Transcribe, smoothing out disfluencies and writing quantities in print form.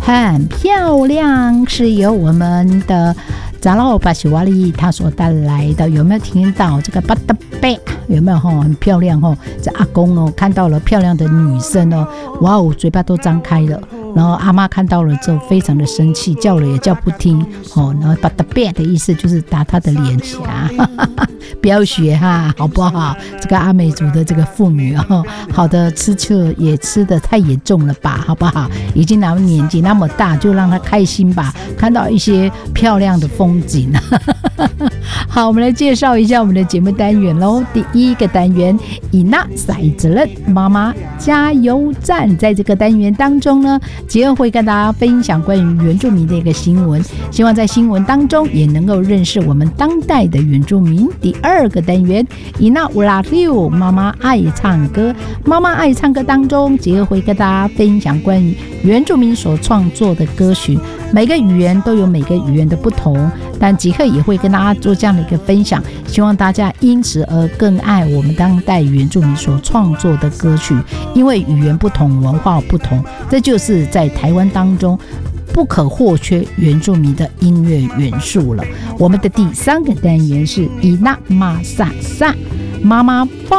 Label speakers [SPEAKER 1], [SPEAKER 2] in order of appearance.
[SPEAKER 1] 很漂亮，是由我们的扎老巴西瓦利他所带来的。有没有听到这个巴达贝？有没有很漂亮这阿公看到了漂亮的女生哇哦，嘴巴都张开了。然后阿妈看到了之后非常的生气，叫了也叫不听然后巴达贝的意思就是打他的脸颊不要学好不好？这个阿美族的这个妇女好的吃醋也吃得太严重了吧，好不好？已经年纪那么大，就让她开心吧，看到一些漂亮的风景好，我们来介绍一下我们的节目单元咯。第一个单元以那赛子人妈妈加油站，在这个单元当中呢，杰恩会跟大家分享关于原住民的一个新闻，希望在新闻当中也能够认识我们当代的原住民。第二个单元以那乌拉六妈妈爱唱歌，妈妈爱唱歌当中，杰恩会跟大家分享关于原住民所创作的歌曲，每个语言都有每个语言的不同，但杰克也会跟大家做这样的一个分享，希望大家因此而更爱我们当代原住民所创作的歌曲，因为语言不同，文化不同，这就是在台湾当中不可或缺原住民的音乐元素了。我们的第三个单元是伊那玛萨萨妈妈